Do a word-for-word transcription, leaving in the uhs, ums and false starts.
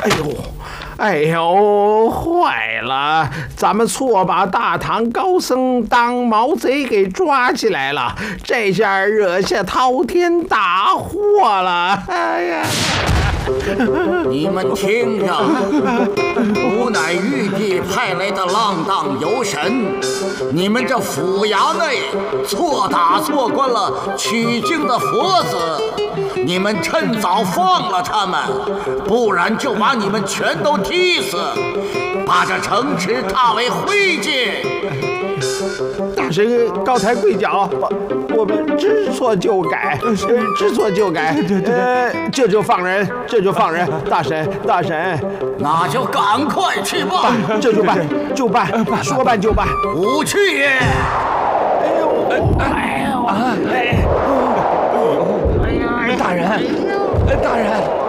哎呦，哎呦，坏了！咱们错把大唐高僧当毛贼给抓起来了，这下惹下滔天大祸了！哎呀！ 你们听着，吾乃玉帝派来的浪荡游神，你们这府衙内错打错关了取经的佛子，你们趁早放了他们，不然就把你们全都踢死，把这城池踏为灰烬。 大神高抬贵脚，我我们知错就改，知错就改。呃，这就放人，这就放人。大神，大神， 那就赶快去办， 这就办，就办，说办就办。 吾去也。 哎呦，哎呦，哎， 大人，大人。